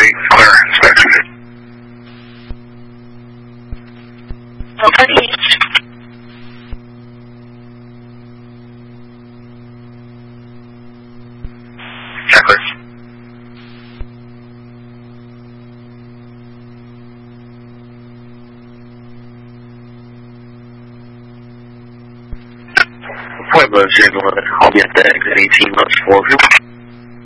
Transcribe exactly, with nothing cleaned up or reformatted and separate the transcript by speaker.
Speaker 1: three, clear inspection.
Speaker 2: Okay.
Speaker 1: Checklist. Pueblo zero eleven, I'll be at the exit eighteen, left four.